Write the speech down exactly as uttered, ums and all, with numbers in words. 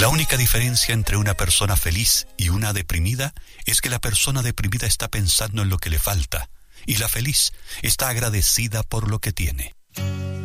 La única diferencia entre una persona feliz y una deprimida es que la persona deprimida está pensando en lo que le falta y la feliz está agradecida por lo que tiene.